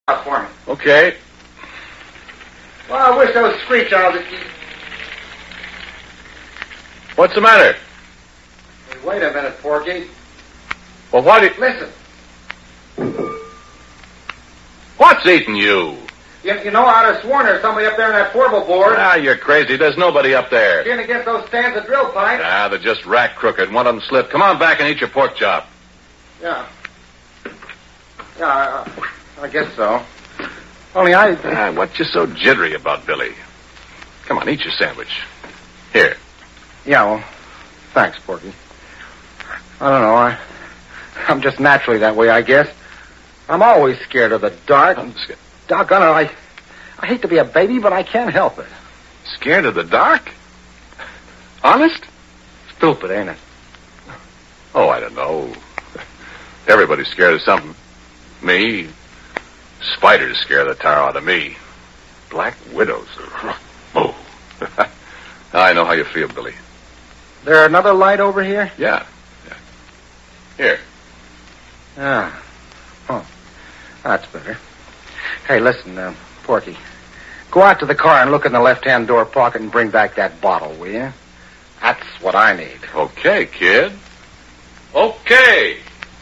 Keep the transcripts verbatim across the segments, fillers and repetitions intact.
out for me. Okay. Well, I wish those screech owls would keep... What's the matter? Hey, wait a minute, Porky. Well, what did... Listen. What's eating you? You, you know, I'd have sworn there's somebody up there in that portable board. Ah, you're crazy. There's nobody up there. Leaning against those stands of drill pipe. Ah, they're just rack crooked. One of them slipped. Come on back and eat your pork chop. Yeah. Yeah, I, I guess so. Only I... Ah, what you so jittery about, Billy? Come on, eat your sandwich. Here. Yeah, well, thanks, Porky. I don't know. I, I'm just naturally that way, I guess. I'm always scared of the dark. I'm scared. Doggone it, I, I hate to be a baby, but I can't help it. Scared of the dark? Honest? Stupid, ain't it? Oh, I don't know. Everybody's scared of something. Me. Spiders scare the tar out of me. Black widows. Oh. I know how you feel, Billy. There another light over here? Yeah. yeah. Here. Ah. Oh. That's better. Hey, listen, uh, Porky. Go out to the car and look in the left-hand door pocket and bring back that bottle, will you? That's what I need. Okay, kid. Okay.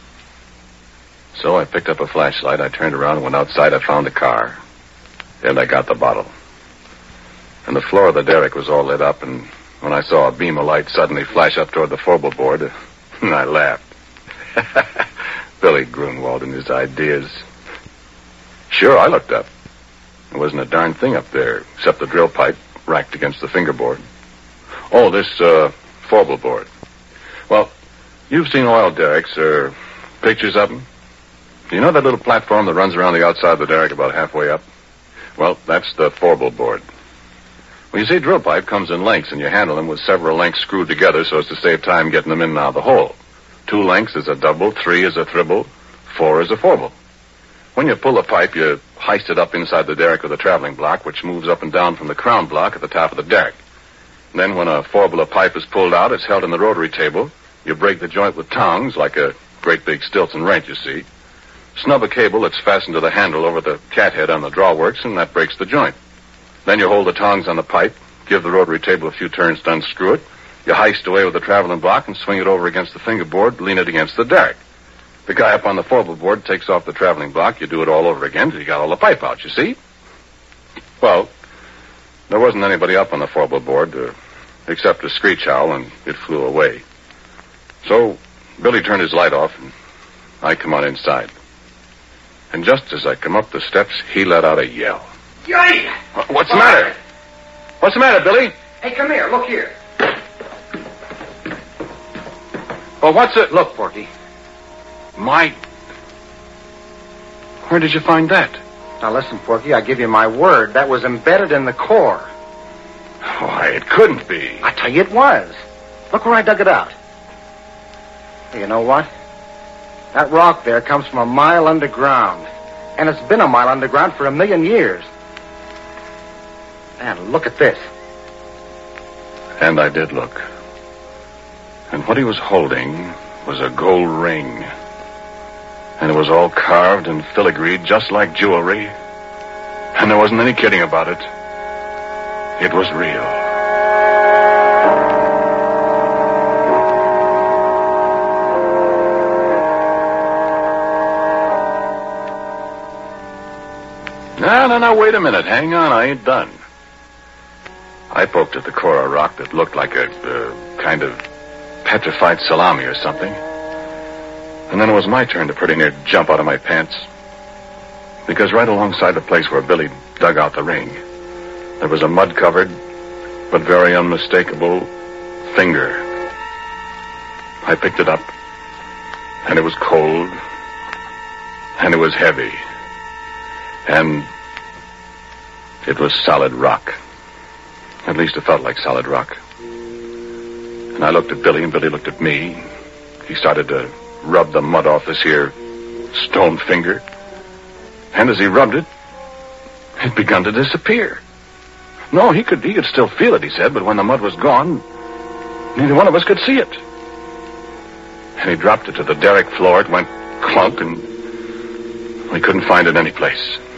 So I picked up a flashlight. I turned around and went outside. I found the car. And I got the bottle. And the floor of the derrick was all lit up, and when I saw a beam of light suddenly flash up toward the forward board, I laughed. Billy Grunwald and his ideas. Sure, I looked up. There wasn't a darn thing up there, except the drill pipe racked against the fingerboard. Oh, this, uh, forward board. Well, you've seen oil derricks, or pictures of them. Do you know that little platform that runs around the outside of the derrick about halfway up? Well, that's the forward board. Well, you see, drill pipe comes in lengths, and you handle them with several lengths screwed together so as to save time getting them in and out of the hole. Two lengths is a double, three is a triple, four is a forward. When you pull the pipe, you heist it up inside the derrick with a traveling block, which moves up and down from the crown block at the top of the derrick. And then when a four-biller pipe is pulled out, it's held in the rotary table. You break the joint with tongs, like a great big Stilton wrench, you see. Snub a cable that's fastened to the handle over the cathead on the drawworks, and that breaks the joint. Then you hold the tongs on the pipe, give the rotary table a few turns to unscrew it. You heist away with the traveling block and swing it over against the fingerboard, lean it against the derrick. The guy up on the forward board takes off the traveling block. You do it all over again till you got all the pipe out, you see? Well, there wasn't anybody up on the forward board uh, except a screech owl, and it flew away. So Billy turned his light off, and I come on inside. And just as I come up the steps, he let out a yell. Yay! What's the matter? What's the matter, Billy? Hey, come here. Look here. Well, what's it? Look, Porky. My... Where did you find that? Now, listen, Porky, I give you my word. That was embedded in the core. Why, it couldn't be. I tell you it was. Look where I dug it out. Hey, you know what? That rock there comes from a mile underground. And it's been a mile underground for a million years. And look at this. And I did look. And what he was holding was a gold ring. And it was all carved and filigreed just like jewelry. And there wasn't any kidding about it. It was real. No, no, no, wait a minute. Hang on, I ain't done. I poked at the core of rock that looked like a uh, kind of petrified salami or something. And then it was my turn to pretty near jump out of my pants. Because right alongside the place where Billy dug out the ring, there was a mud-covered, but very unmistakable finger. I picked it up, and it was cold, and it was heavy, and it was solid rock. At least it felt like solid rock. And I looked at Billy, and Billy looked at me. He started to rub the mud off this here stone finger. And as he rubbed it, it begun to disappear. No, he could he could still feel it, he said, but when the mud was gone, neither one of us could see it. And he dropped it to the derrick floor. It went clunk, and we couldn't find it any place.